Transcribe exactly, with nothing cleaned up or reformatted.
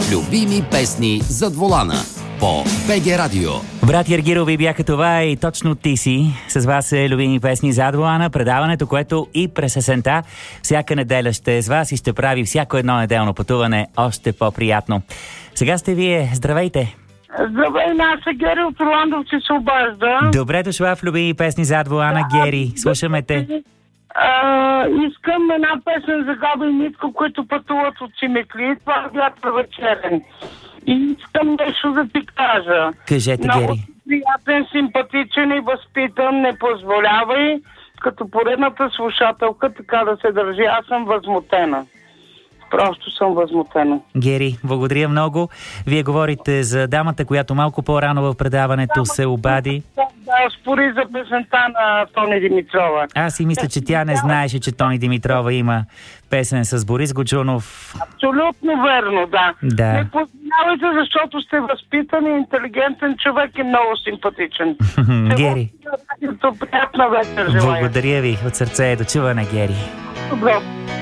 Любими песни зад волана по БГ Радио. Брат Ергирови бяха това и точно ти си. С вас е Любими песни зад волана, предаването, което и през есента всяка неделя ще е с вас и ще прави всяко едно неделно пътуване още по-приятно. Сега сте вие. Здравейте! Здравей, аз е Гери от Орландовци се обажда. Добре дошла в Любими песни зад волана, да, Гери. Слушаме те. А, искам една песен за Габи и Митко, които пътуват от Симекли. Това е вятър вечерен. И искам нещо да ти кажа. Кажете, много Гери. Приятен, симпатичен и възпитан, не позволявай като поредната слушателка така да се държи. Аз съм възмутена. Просто съм възмутена. Гери, благодаря много. Вие говорите за дамата, която малко по-рано в предаването се обади. Да, да, спори за песента на Тони Димитрова. Аз си мисля, че тя не знаеше, че Тони Димитрова има песен с Борис Годжунов. Абсолютно верно, да. Да. Не познавайте, защото сте възпитан и интелигентен човек и много симпатичен. Гери. Приятна вечер желая. Благодаря ви от сърце. До чуване, Гери. Добро.